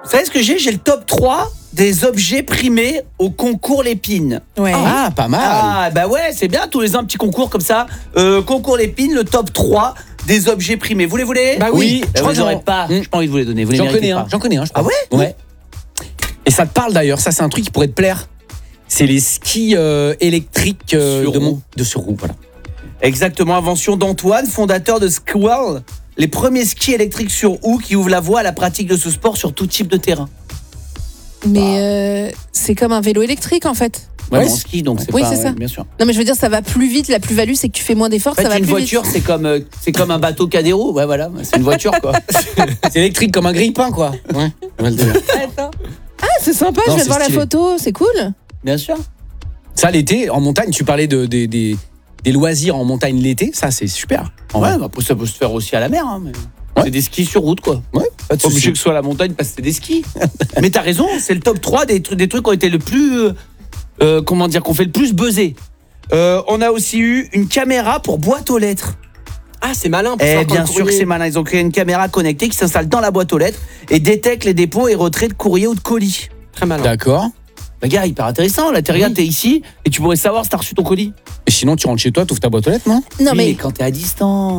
Vous savez ce que j'ai ? J'ai le top 3 des objets primés au concours Lépine. Ouais. Ah, pas mal. Ah, bah ouais, c'est bien, tous les ans, un petit concours comme ça. Concours Lépine, le top 3 des objets primés. Vous les voulez ? Bah oui. Je crois que j'aurais pas. Mm. J'ai pas envie de vous les donner. Vous les J'en méritez connais pas. un, je crois. Ah ouais ? Ouais. Et ça te parle d'ailleurs, ça c'est un truc qui pourrait te plaire. C'est les skis électriques sur roue, voilà. Exactement, invention d'Antoine, fondateur de Squall, les premiers skis électriques sur roue qui ouvrent la voie à la pratique de ce sport sur tout type de terrain. Mais c'est comme un vélo électrique en fait. Ouais, Ouais, en ski, donc c'est oui, pas... c'est ça. bien sûr. Non mais je veux dire ça va plus vite, la plus-value c'est que tu fais moins d'efforts, En fait, ça va une plus voiture, vite. c'est comme un bateau qui a des roues. Ouais, voilà, c'est une voiture, quoi. C'est électrique comme un grille-pain, quoi. Ouais. Attends. Ah c'est sympa, Non, je vais c'est voir la stylé. photo, c'est cool. Bien sûr. Ça, l'été, en montagne, tu parlais des loisirs en montagne l'été, ça c'est super. En Ouais, vrai. bah, après, ça peut se faire aussi à la mer. Hein, mais... Ouais. C'est des skis sur route, quoi. Ouais, pas de Pas obligé souci. que ce soit à la montagne parce que c'est des skis. Mais t'as raison, c'est le top 3 des trucs qui ont été le plus... qu'on fait le plus buzzer. On a aussi eu une caméra pour boîte aux lettres. Ah, c'est malin. pour Eh savoir quand bien le sûr que courrier- c'est malin. Ils ont créé une caméra connectée qui s'installe dans la boîte aux lettres et détecte les dépôts et retraits de courrier ou de colis. Très malin. D'accord. Bah gars, hyper intéressant. Là, t'es ici et tu pourrais savoir si t'as reçu ton colis. Et sinon, tu rentres chez toi, tu ouvres ta boîte aux lettres, non Non Oui, mais quand t'es à distance.